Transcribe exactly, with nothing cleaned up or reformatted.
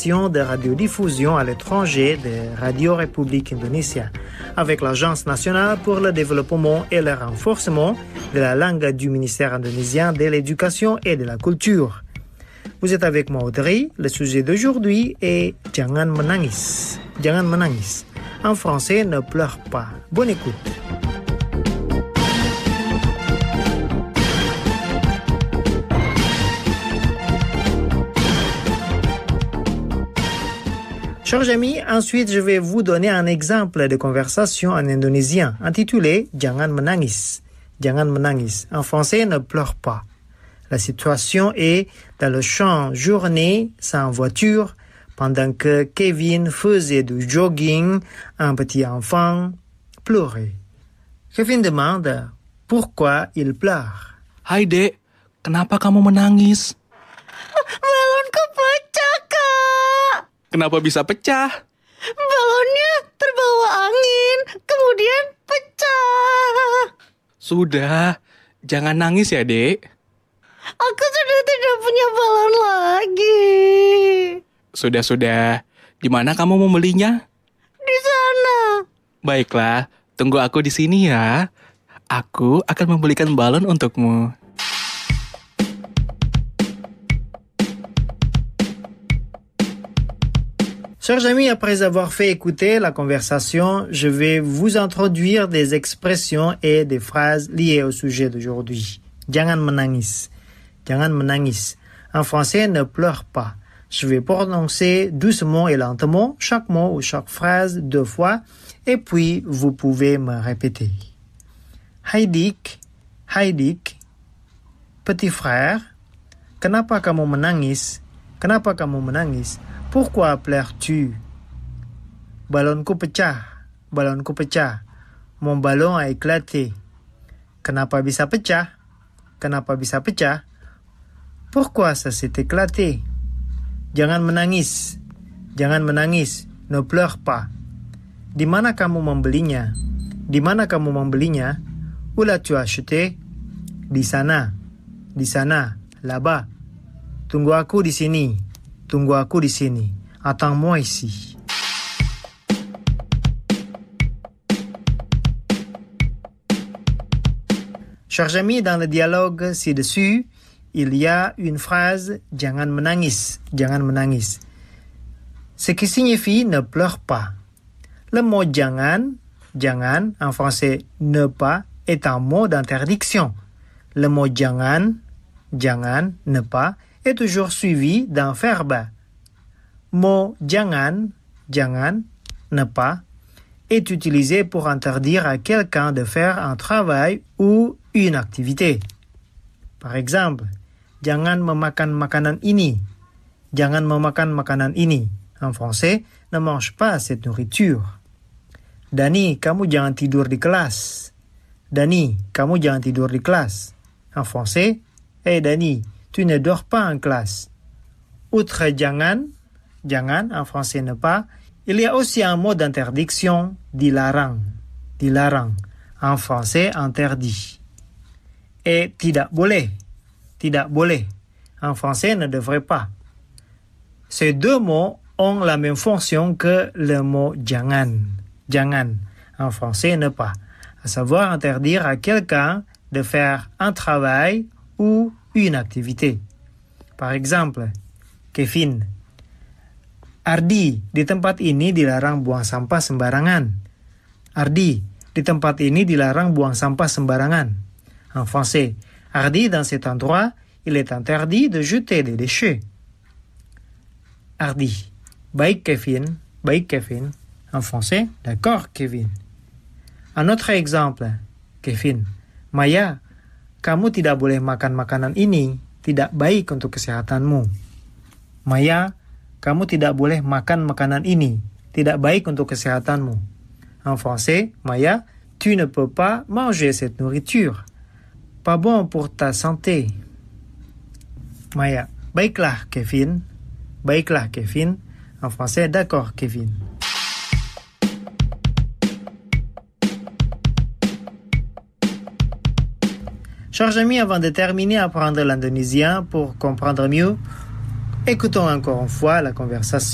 mission de radiodiffusion à l'étranger de Radio République Indonésia, avec l'Agence nationale pour le développement et le renforcement de la langue du ministère indonésien de l'éducation et de la culture. Vous êtes avec moi Audrey, le sujet d'aujourd'hui est « Jangan menangis ». Jangan menangis. En français, ne pleure pas. Bonne écoute. Chers amis, ensuite je vais vous donner un exemple de conversation en indonésien intitulé « Jangan menangis ». Jangan menangis. En français, ne pleure pas. La situation est dans le champ journée sans voiture pendant que Kevin faisait du jogging, un petit enfant pleurait. Kevin demande pourquoi il pleure. Hai dek, kenapa kamu menangis? Balonku pecah, Kak. Kenapa bisa pecah? Balonnya terbawa angin, kemudian pecah. Sudah, jangan nangis ya dek. Aku sudah tidak punya balon lagi. Sudah-sudah, di mana kamu membelinya? Di sana. Baiklah, tunggu aku di sini ya. Aku akan membelikan balon untukmu. Chers amis, après avoir fait écouter la conversation, je vais vous introduire des expressions et des phrases liées au sujet d'aujourd'hui. Jangan menangis. Jangan menangis. En français, ne pleure pas. Je vais prononcer doucement et lentement chaque mot ou chaque phrase deux fois, et puis vous pouvez me répéter. Hai dik, hai dik, petit frère, kenapa kamu menangis? Kenapa kamu menangis? Pourquoi pleures-tu? Balonku pecah, balonku pecah. Mon ballon a éclaté. Kenapa bisa pecah? Kenapa bisa pecah? Pourquoi ça s'est éclaté? Jangan menangis, jangan menangis, ne pleure pas. Di mana kamu membelinya? Di mana kamu membelinya? Où l'as-tu acheté? Di sana, di sana, là-bas. Tunggu aku di sini, tunggu aku di sini. Attends-moi ici. Chers amis, dans le dialogue ci-dessus, il y a une phrase « Jangan menangis », « Jangan menangis », ce qui signifie « ne pleure pas ». Le mot « jangan », « jangan » en français « ne pas » est un mot d'interdiction. Le mot « jangan », « jangan », « ne pas » est toujours suivi d'un verbe. Mot « jangan », « jangan », « ne pas » est utilisé pour interdire à quelqu'un de faire un travail ou une activité. Par exemple, jangan memakan makanan ini. Jangan memakan makanan ini. En français, ne mange pas cette nourriture. Dani, kamu jangan tidur di kelas. Dani, kamu jangan tidur di kelas. En français, hey Dani, tu ne dors pas en classe. Outre jangan, jangan, en français ne pas, il y a aussi un mot d'interdiction, dilarang. Dilarang, en français interdit. Et tidak boleh. Tidak boleh. En français, ne devrait pas. Ces deux mots ont la même fonction que le mot jangan. Jangan. En français, ne pas. À savoir interdire à quelqu'un de faire un travail ou une activité. Par exemple, Kevin. Ardi, di tempat ini dilarang buang sampah sembarangan. Ardi, di tempat ini dilarang buang sampah sembarangan. En français, Ardi, dans cet endroit, il est interdit de jeter des déchets. Ardi. Baik Kevin. Baik Kevin. En français, d'accord Kevin. Un autre exemple. Kevin. Maya, kamu tidak boleh makan makanan ini. Tidak baik untuk kesehatanmu. Maya, kamu tidak boleh makan makanan ini. Tidak baik untuk kesehatanmu. En français, Maya, tu ne peux pas manger cette nourriture. Pas bon pour ta santé. Maya, baiklah Kevin. Baiklah Kevin. En français, d'accord Kevin. Chers amis, avant de terminer à apprendre l'indonésien pour comprendre mieux, écoutons encore une fois la conversation.